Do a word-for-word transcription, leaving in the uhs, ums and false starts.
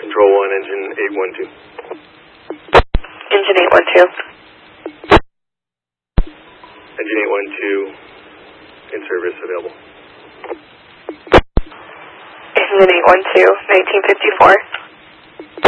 Control one, engine eight one two. Engine eight one two. Engine eight one two, in service, available. Engine eight one two, nineteen fifty-four.